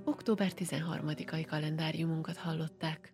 Október 13-ai kalendáriumunkat hallották.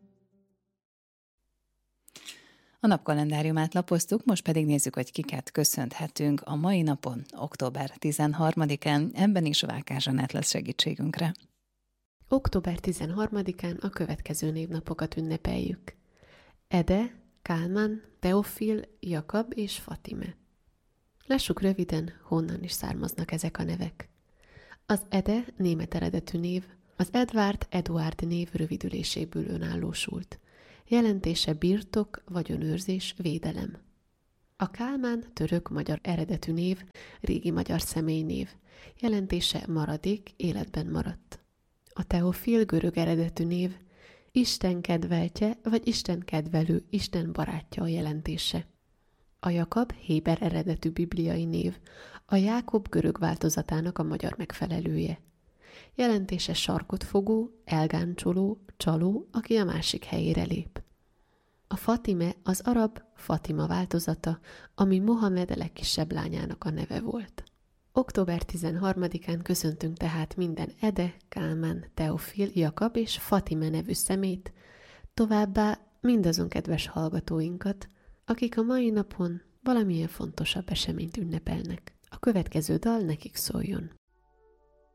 A napkalendáriumát lapoztuk, most pedig nézzük, hogy kiket köszönhetünk a mai napon, október 13-án, ebben is Vákás Zsanett lesz segítségünkre. Október 13-án a következő névnapokat ünnepeljük. Ede, Kálmán, Teofil, Jakab és Fatime. Lássuk röviden, honnan is származnak ezek a nevek. Az Ede német eredetű név, az Eduard név rövidüléséből önállósult. Jelentése birtok, vagyonőrzés, védelem. A Kálmán török-magyar eredetű név, régi magyar személynév. Jelentése maradék, életben maradt. A Teofil görög eredetű név, Isten kedveltje vagy Isten kedvelő, Isten barátja a jelentése. A Jakab héber eredetű bibliai név, a Jákob görög változatának a magyar megfelelője. Jelentése sarkot fogó, elgáncsoló, csaló, aki a másik helyére lép. A Fatime az arab Fatima változata, ami Mohamed legkisebb lányának a neve volt. Október 13-án köszöntünk tehát minden Ede, Kálmán, Teofil, Jakab és Fatime nevű szemét, továbbá mindazon kedves hallgatóinkat, akik a mai napon valamilyen fontosabb eseményt ünnepelnek. A következő dal nekik szóljon.